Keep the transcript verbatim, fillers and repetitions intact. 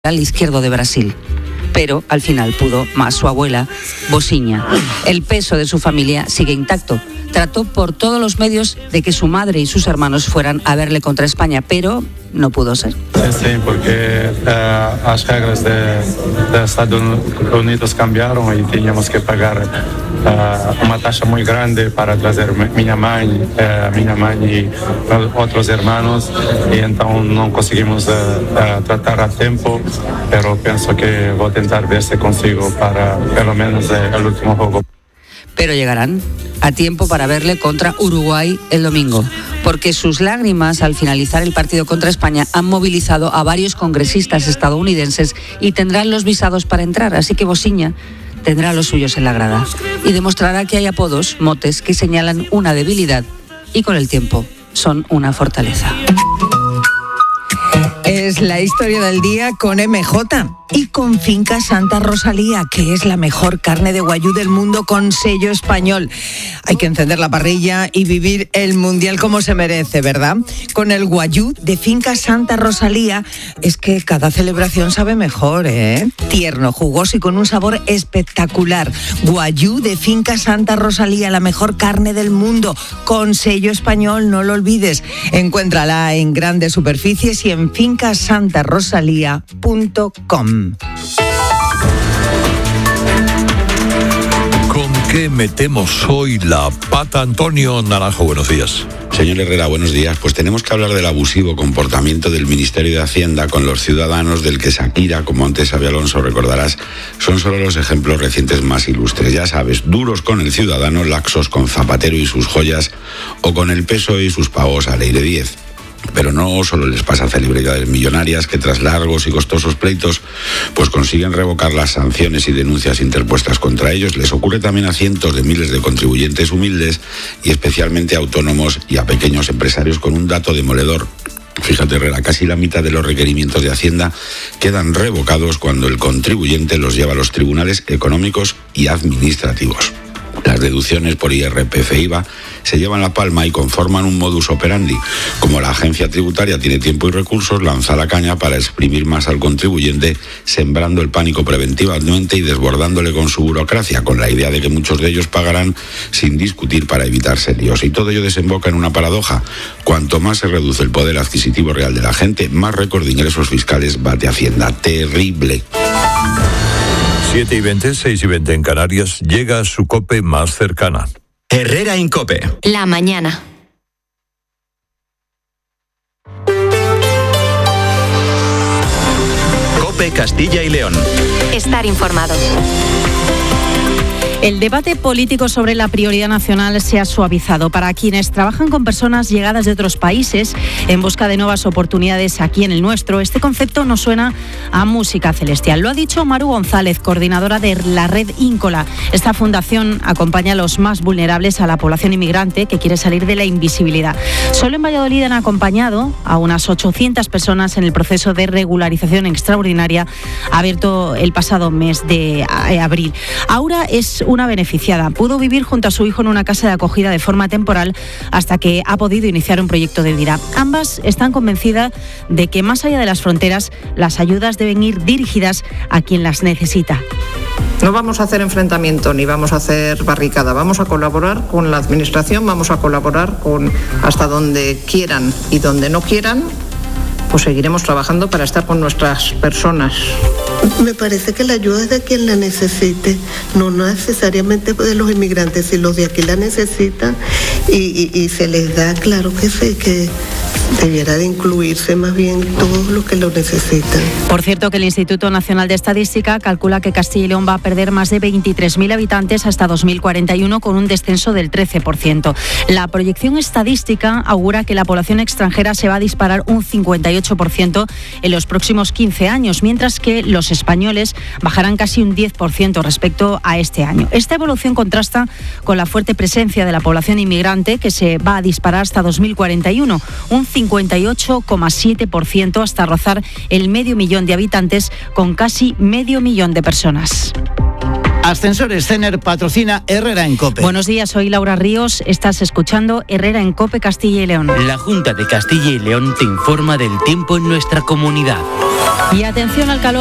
al izquierdo de Brasil. Pero al final pudo más su abuela, Bosinha. El peso de su familia sigue intacto. Trató por todos los medios de que su madre y sus hermanos fueran a verle contra España, pero no pudo ser. Sí, porque eh, las reglas de, de Estados Unidos cambiaron y teníamos que pagar uh, una tasa muy grande para trazer a mi mamá, uh, mi mamá y otros hermanos, y entonces no conseguimos uh, uh, tratar a tiempo, pero pienso que voy a intentar ver si consigo para pelo menos uh, el último juego. Pero llegarán a tiempo para verle contra Uruguay el domingo, porque sus lágrimas al finalizar el partido contra España han movilizado a varios congresistas estadounidenses y tendrán los visados para entrar, así que Bosinha tendrá los suyos en la grada y demostrará que hay apodos, motes, que señalan una debilidad y con el tiempo son una fortaleza. Es la historia del día con M J y con Finca Santa Rosalía, que es la mejor carne de guayú del mundo con sello español. Hay que encender la parrilla y vivir el mundial como se merece, ¿verdad? Con el guayú de Finca Santa Rosalía es que cada celebración sabe mejor, ¿eh? Tierno, jugoso y con un sabor espectacular. Guayú de Finca Santa Rosalía, la mejor carne del mundo con sello español, no lo olvides. Encuéntrala en grandes superficies y en finca santa rosalía punto com. ¿Con qué metemos hoy la pata? Antonio Naranjo, buenos días. Señor Herrera, buenos días. Pues tenemos que hablar del abusivo comportamiento del Ministerio de Hacienda con los ciudadanos, del que Shakira, como antes Xabi Alonso recordarás, son solo los ejemplos recientes más ilustres. Ya sabes, duros con el ciudadano, laxos con Zapatero y sus joyas, o con el P S O E y sus pagos a ley de diez. Pero no solo les pasa a celebridades millonarias que tras largos y costosos pleitos pues consiguen revocar las sanciones y denuncias interpuestas contra ellos. Les ocurre también a cientos de miles de contribuyentes humildes y especialmente a autónomos y a pequeños empresarios con un dato demoledor. Fíjate, Herrera, casi la mitad de los requerimientos de Hacienda quedan revocados cuando el contribuyente los lleva a los tribunales económicos y administrativos. Las deducciones por I R P F e I V A se llevan la palma y conforman un modus operandi. Como la agencia tributaria tiene tiempo y recursos, lanza la caña para exprimir más al contribuyente, sembrando el pánico preventivamente y desbordándole con su burocracia, con la idea de que muchos de ellos pagarán sin discutir para evitarse líos. Y todo ello desemboca en una paradoja. Cuanto más se reduce el poder adquisitivo real de la gente, más récord de ingresos fiscales bate Hacienda. Terrible. siete y veinte, seis y veinte en Canarias, llega su COPE más cercana. Herrera en COPE. La mañana. COPE Castilla y León. Estar informado. El debate político sobre la prioridad nacional se ha suavizado. Para quienes trabajan con personas llegadas de otros países en busca de nuevas oportunidades aquí en el nuestro, este concepto nos suena a música celestial. Lo ha dicho Maru González, coordinadora de la red Íncola. Esta fundación acompaña a los más vulnerables, a la población inmigrante que quiere salir de la invisibilidad. Solo en Valladolid han acompañado a unas ochocientas personas en el proceso de regularización extraordinaria abierto el pasado mes de abril. Aura es una beneficiada. Pudo vivir junto a su hijo en una casa de acogida de forma temporal hasta que ha podido iniciar un proyecto de vida. Ambas están convencidas de que más allá de las fronteras, las ayudas deben ir dirigidas a quien las necesita. No vamos a hacer enfrentamiento ni vamos a hacer barricada. Vamos a colaborar con la administración, vamos a colaborar con hasta donde quieran y donde no quieran. Pues seguiremos trabajando para estar con nuestras personas. Me parece que la ayuda es de quien la necesite, no necesariamente de los inmigrantes. Si los de aquí la necesitan y, y, y se les da, claro que sí, que debiera de incluirse más bien todos los que lo necesitan. Por cierto, que el Instituto Nacional de Estadística calcula que Castilla y León va a perder más de veintitrés mil habitantes hasta dos mil cuarenta y uno, con un descenso del trece por ciento. La proyección estadística augura que la población extranjera se va a disparar un cincuenta y ocho por ciento en los próximos quince años, mientras que los españoles bajarán casi un diez por ciento respecto a este año. Esta evolución contrasta con la fuerte presencia de la población inmigrante, que se va a disparar hasta dos mil cuarenta y uno, un cincuenta y ocho coma siete por ciento, hasta rozar el medio millón de habitantes, con casi medio millón de personas. Ascensores Cener patrocina Herrera en COPE. Buenos días, soy Laura Ríos. Estás escuchando Herrera en COPE Castilla y León. La Junta de Castilla y León te informa del tiempo en nuestra comunidad. Y atención al calor.